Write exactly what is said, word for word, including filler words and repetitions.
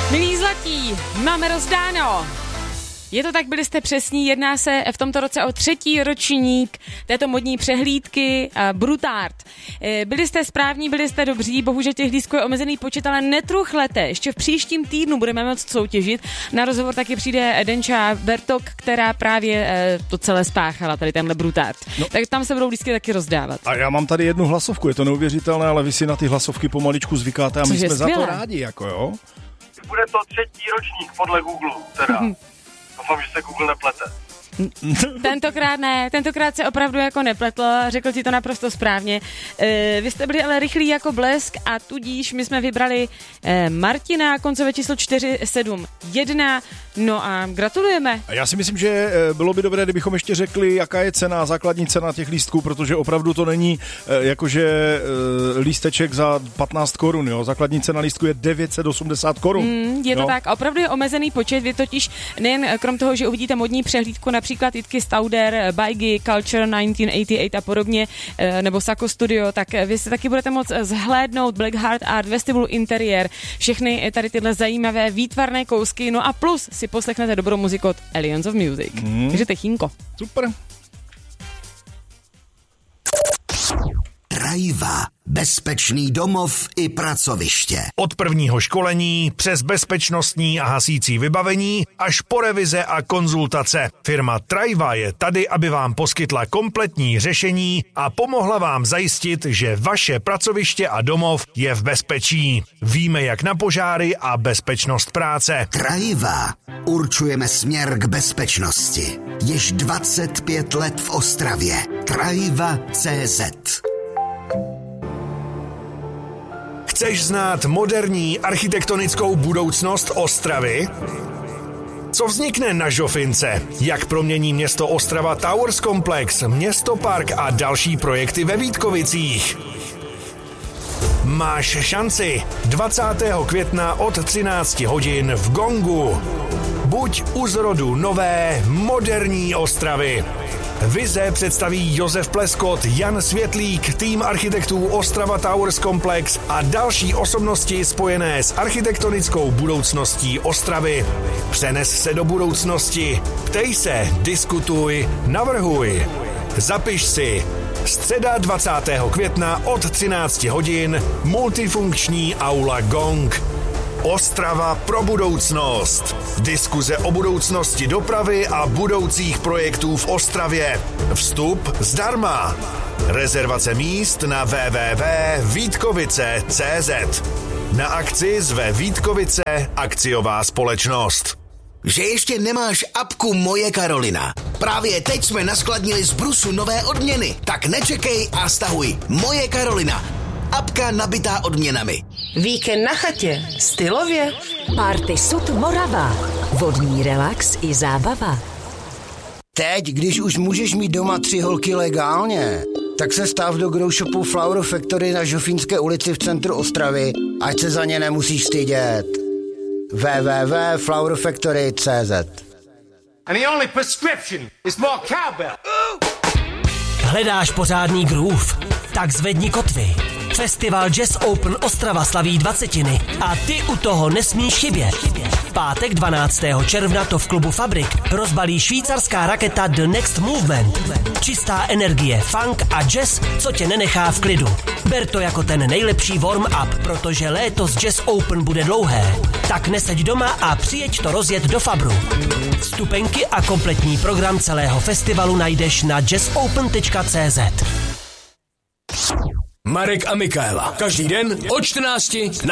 Milí zlatí, máme rozdáno. Je to tak, byli jste přesní, jedná se v tomto roce o třetí ročník této modní přehlídky uh, Brutart. E, byli jste správní, byli jste dobří, bohužel těch lístků je omezený počet, ale netruchlete. Ještě v příštím týdnu budeme moct soutěžit. Na rozhovor taky přijde Denča Bertok, která právě uh, to celé spáchala, tady tenhle Brutart. No. Tak tam se budou lístky taky rozdávat. A já mám tady jednu hlasovku, je to neuvěřitelné, ale vy si na ty hlasovky pomaličku zvykáte a my Což jsme za to rádi, jako jo. Bude to třetí ročník podle Google, teda. Doufám, že se Google neplete. Tentokrát ne, tentokrát se opravdu jako nepletl, řekl ti to naprosto správně. E, vy jste byli ale rychlí jako blesk a tudíž my jsme vybrali e, Martina, koncové číslo čtyři sedm jedna, no a gratulujeme. A já si myslím, že bylo by dobré, kdybychom ještě řekli, jaká je cena, základní cena těch lístků, protože opravdu to není e, jakože e, lísteček za patnáct korun, jo, základní cena lístku je devět set osmdesát korun. Mm, je to jo. tak, a opravdu je omezený počet, vy totiž nejen krom toho, že uvidíte modní přehlídku, například Jitky Stauder, Bajgy, Culture devatenáct osmdesát osm a podobně, nebo Sako Studio, tak vy si taky budete moct zhlédnout Black Heart Art, Vestibule Interiér, všechny tady tyhle zajímavé výtvarné kousky, no a plus si poslechnete dobrou muziku od Aliens of Music. Mm. Takže techínko. Super. Trajva. Bezpečný domov i pracoviště. Od prvního školení přes bezpečnostní a hasící vybavení až po revize a konzultace. Firma Trajva je tady, aby vám poskytla kompletní řešení a pomohla vám zajistit, že vaše pracoviště a domov je v bezpečí. Víme jak na požáry a bezpečnost práce. Trajva. Určujeme směr k bezpečnosti. Již dvacet pět let v Ostravě. Trajva tečka cé zet. Chceš znát moderní architektonickou budoucnost Ostravy? Co vznikne na Žofince? Jak promění město Ostrava Towers Komplex, Město Park a další projekty ve Vítkovicích? Máš šanci dvacátého května od třinácti hodin v Gongu. Buď u zrodu nové, moderní Ostravy. Vize představí Josef Pleskot, Jan Světlík, tým architektů Ostrava Towers Komplex a další osobnosti spojené s architektonickou budoucností Ostravy. Přenes se do budoucnosti. Ptej se, diskutuj, navrhuj. Zapiš si. Středa dvacátého května od třinácti hodin multifunkční aula Gong. Ostrava pro budoucnost. Diskuze o budoucnosti dopravy a budoucích projektů v Ostravě. Vstup zdarma. Rezervace míst na w w w tečka vítkovice tečka cé zet. Na akci zve Vítkovice akciová společnost. Že ještě nemáš apku Moje Karolina? Právě teď jsme naskladnili z Brusu nové odměny. Tak nečekej a stahuj Moje Karolina. Apka nabitá odměnami. Víkend na chatě, stylově. Party Sud Morava. Vodní relax i zábava. Teď, když už můžeš mít doma tři holky legálně, tak se stav do grow shopu Flower Factory na Žofínské ulici v centru Ostravy, ať se za ně nemusíš stydět. w w w tečka flower factory tečka cé zet. And the only prescription is more cowbell. Hledáš pořádný groove? Tak zvedni kotvy. Festival Jazz Open Ostrava slaví dvacetiny a ty u toho nesmíš chybět. V pátek dvanáctého června to v klubu Fabrik rozbalí švýcarská raketa The Next Movement. Čistá energie, funk a jazz, co tě nenechá v klidu. Ber to jako ten nejlepší warm-up, protože léto z Jazz Open bude dlouhé. Tak neseď doma a přijeď to rozjet do Fabru. Vstupenky a kompletní program celého festivalu najdeš na jazz open tečka cé zet. Marek a Michaela. Každý den od čtrnácti na